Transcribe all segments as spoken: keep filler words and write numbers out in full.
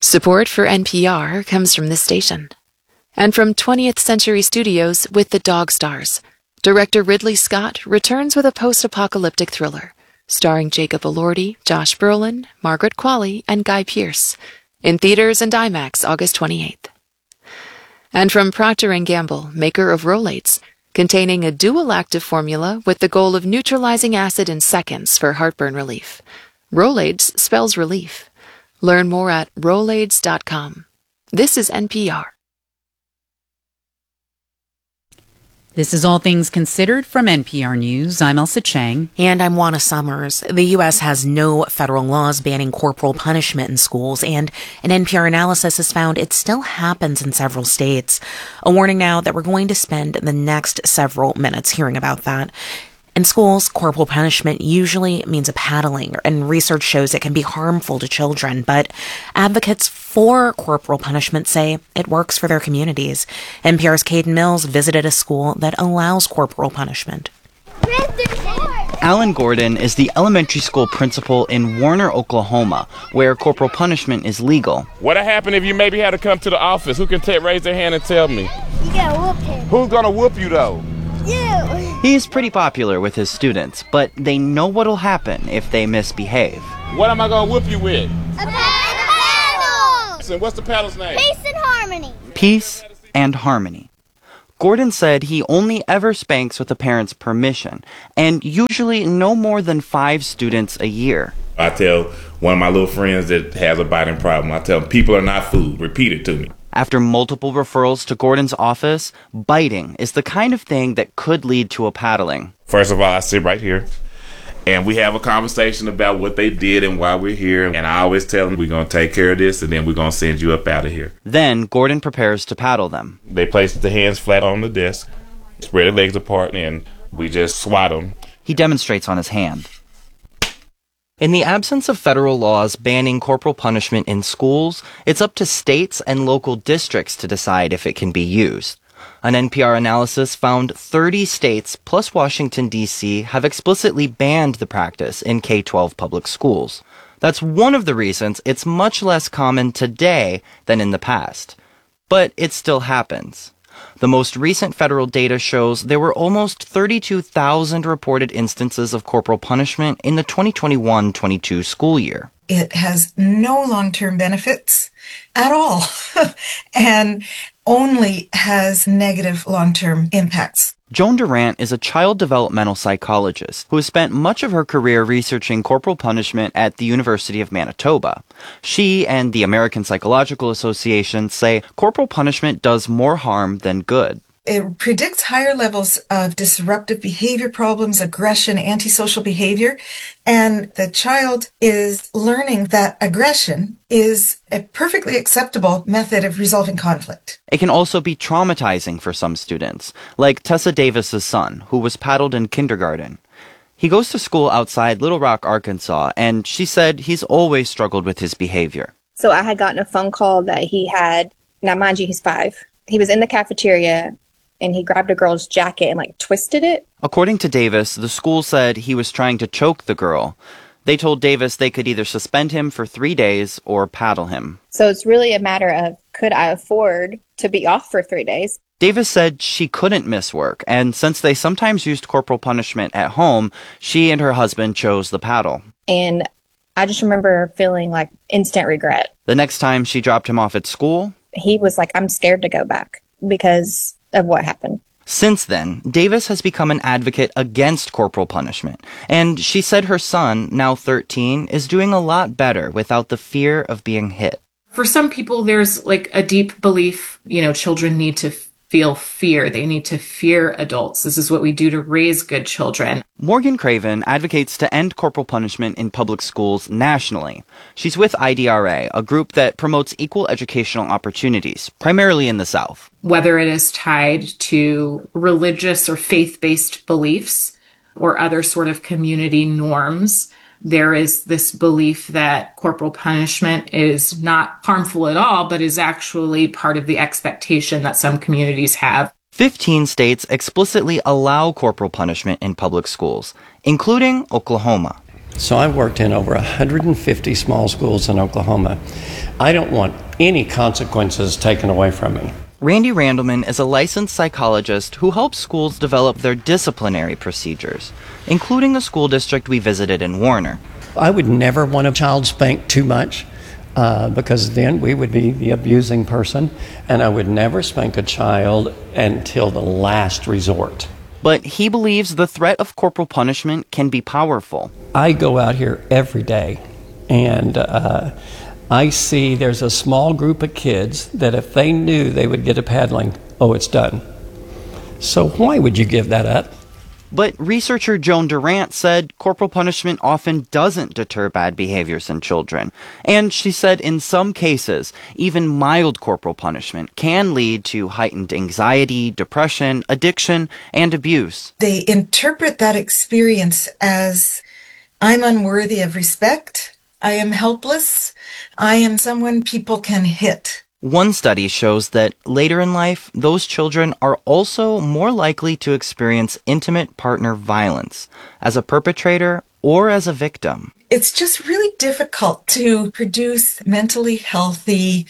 Support for N P R comes from this station. And from twentieth Century Studios with The Dog Stars, director Ridley Scott returns with a post-apocalyptic thriller, starring Jacob Elordi, Josh Brolin, Margaret Qualley, and Guy Pearce, in theaters and IMAX August twenty-eighth. And from Procter and Gamble, maker of Rolaids, containing a dual-active formula with the goal of neutralizing acid in seconds for heartburn relief. Rolaids spells relief. Learn more at rolaids dot com. This is N P R. This is All Things Considered from N P R News. I'm Elsa Chang. And I'm Juana Summers. The U S has no federal laws banning corporal punishment in schools, and an N P R analysis has found it still happens in several states. A warning now that we're going to spend the next several minutes hearing about that. In schools, corporal punishment usually means a paddling, and research shows it can be harmful to children, but advocates for corporal punishment say it works for their communities. N P R's Caden Mills visited a school that allows corporal punishment. Alan Gordon is the elementary school principal in Warner, Oklahoma, where corporal punishment is legal. What'll happen if you maybe had to come to the office? Who can t- raise their hand and tell me? You gotta whoop him. Who's gonna whoop you, though? You. He is pretty popular with his students, but they know what'll happen if they misbehave. What am I gonna whoop you with? A paddle! And what's the paddle's name? Peace and harmony. Peace and harmony. Gordon said he only ever spanks with a parent's permission, and usually no more than five students a year. I tell one of my little friends that has a biting problem, I tell them, people are not food. Repeat it to me. After multiple referrals to Gordon's office, biting is the kind of thing that could lead to a paddling. First of all, I sit right here, and we have a conversation about what they did and why we're here. And I always tell them, we're going to take care of this, and then we're going to send you up out of here. Then Gordon prepares to paddle them. They place the hands flat on the desk, spread their legs apart, and we just swat them. He demonstrates on his hand. In the absence of federal laws banning corporal punishment in schools, it's up to states and local districts to decide if it can be used. An N P R analysis found thirty states plus Washington, D C have explicitly banned the practice in K twelve public schools. That's one of the reasons it's much less common today than in the past. But it still happens. The most recent federal data shows there were almost thirty-two thousand reported instances of corporal punishment in the twenty twenty-one twenty-two school year. It has no long-term benefits at all and only has negative long-term impacts. Joan Durant is a child developmental psychologist who has spent much of her career researching corporal punishment at the University of Manitoba. She and the American Psychological Association say corporal punishment does more harm than good. It predicts higher levels of disruptive behavior problems, aggression, antisocial behavior, and the child is learning that aggression is a perfectly acceptable method of resolving conflict. It can also be traumatizing for some students, like Tessa Davis's son, who was paddled in kindergarten. He goes to school outside Little Rock, Arkansas, and she said he's always struggled with his behavior. So I had gotten a phone call that he had, now mind you, he's five. He was in the cafeteria, and he grabbed a girl's jacket and, like, twisted it. According to Davis, the school said he was trying to choke the girl. They told Davis they could either suspend him for three days or paddle him. So it's really a matter of, could I afford to be off for three days? Davis said she couldn't miss work, and since they sometimes used corporal punishment at home, she and her husband chose the paddle. And I just remember feeling, like, instant regret. The next time she dropped him off at school, he was like, I'm scared to go back because of what happened. Since then, Davis has become an advocate against corporal punishment, and she said her son, now thirteen, is doing a lot better without the fear of being hit. For some people, there's like a deep belief, you know, children need to feel fear. They need to fear adults. This is what we do to raise good children. Morgan Craven advocates to end corporal punishment in public schools nationally. She's with I D R A, a group that promotes equal educational opportunities, primarily in the South. Whether it is tied to religious or faith-based beliefs or other sort of community norms, there is this belief that corporal punishment is not harmful at all, but is actually part of the expectation that some communities have. Fifteen states explicitly allow corporal punishment in public schools, including Oklahoma. So I worked in over one hundred fifty small schools in Oklahoma. I don't want any consequences taken away from me. Randy Randleman is a licensed psychologist who helps schools develop their disciplinary procedures, including the school district we visited in Warner. I would never want a child spanked too much uh, because then we would be the abusing person, and I would never spank a child until the last resort. But he believes the threat of corporal punishment can be powerful. I go out here every day, and uh, I see there's a small group of kids that if they knew they would get a paddling, oh, it's done. So why would you give that up? But researcher Joan Durant said corporal punishment often doesn't deter bad behaviors in children. And she said in some cases, even mild corporal punishment can lead to heightened anxiety, depression, addiction, and abuse. They interpret that experience as, I'm unworthy of respect, I am helpless, I am someone people can hit. One study shows that later in life, those children are also more likely to experience intimate partner violence as a perpetrator or as a victim. It's just really difficult to produce mentally healthy,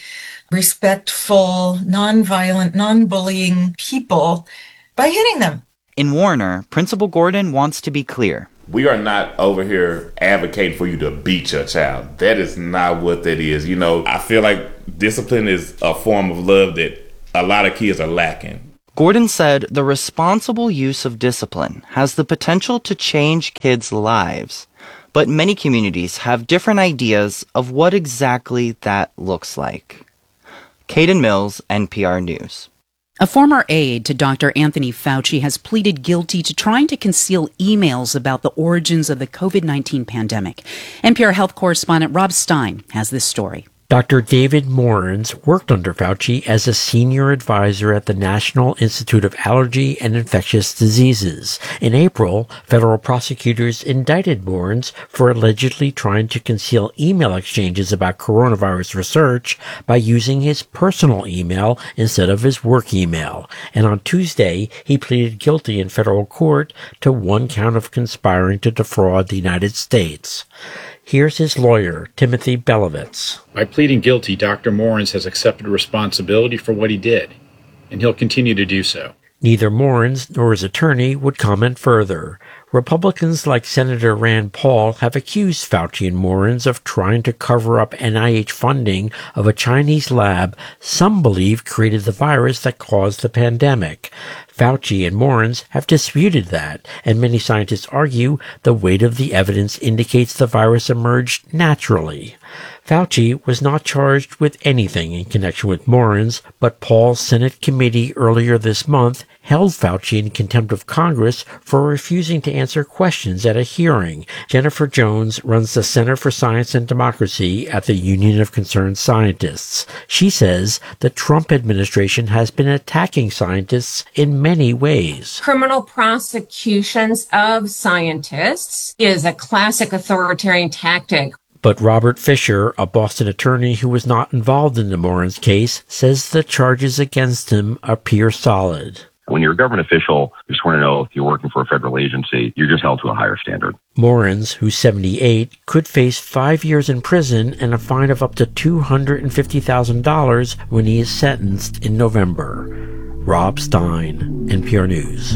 respectful, nonviolent, non-bullying people by hitting them. In Warner, Principal Gordon wants to be clear. We are not over here advocating for you to beat your child. That is not what that is. You know, I feel like discipline is a form of love that a lot of kids are lacking. Gordon said the responsible use of discipline has the potential to change kids' lives, but many communities have different ideas of what exactly that looks like. Caden Mills, N P R News. A former aide to Doctor Anthony Fauci has pleaded guilty to trying to conceal emails about the origins of the covid nineteen pandemic. N P R health correspondent Rob Stein has this story. Doctor David Mohrens worked under Fauci as a senior advisor at the National Institute of Allergy and Infectious Diseases. In April, federal prosecutors indicted Mohrens for allegedly trying to conceal email exchanges about coronavirus research by using his personal email instead of his work email. And on Tuesday, he pleaded guilty in federal court to one count of conspiring to defraud the United States. Here's his lawyer, Timothy Belovitz. By pleading guilty, Doctor Mohrens has accepted responsibility for what he did, and he'll continue to do so. Neither Mohrens nor his attorney would comment further. Republicans like Senator Rand Paul have accused Fauci and Mohrens of trying to cover up N I H funding of a Chinese lab some believe created the virus that caused the pandemic. Fauci and Mohrens have disputed that, and many scientists argue the weight of the evidence indicates the virus emerged naturally. Fauci was not charged with anything in connection with Mohrens, but Paul's Senate committee earlier this month held Fauci in contempt of Congress for refusing to answer questions at a hearing. Jennifer Jones runs the Center for Science and Democracy at the Union of Concerned Scientists. She says the Trump administration has been attacking scientists in many ways. Criminal prosecutions of scientists is a classic authoritarian tactic. But Robert Fisher, a Boston attorney who was not involved in the Mohrens case, says the charges against him appear solid. When you're a government official, you swear an oath, you're working for a federal agency, you're just held to a higher standard. Mohrens, who's seventy-eight, could face five years in prison and a fine of up to two hundred fifty thousand dollars when he is sentenced in November. Rob Stein, N P R News.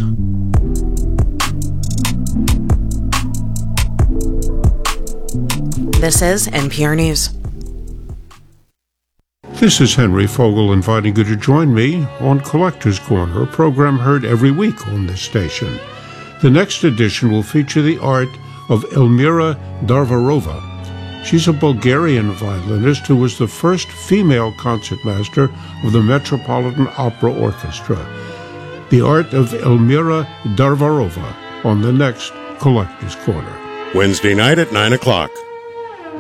This is N P R News. This is Henry Fogel inviting you to join me on Collector's Corner, a program heard every week on this station. The next edition will feature the art of Elmira Darvarova. She's a Bulgarian violinist who was the first female concertmaster of the Metropolitan Opera Orchestra. The art of Elmira Darvarova on the next Collector's Corner. Wednesday night at nine o'clock.